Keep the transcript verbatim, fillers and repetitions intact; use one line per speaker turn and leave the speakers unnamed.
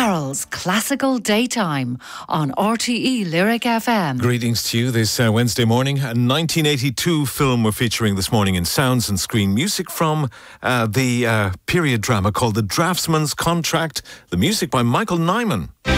Carol's Classical Daytime on R T E Lyric F M.
Greetings to you this uh, Wednesday morning. A nineteen eighty-two film we're featuring this morning in sounds and screen music from uh, the uh, period drama called The Draftsman's Contract. The music by Michael Nyman.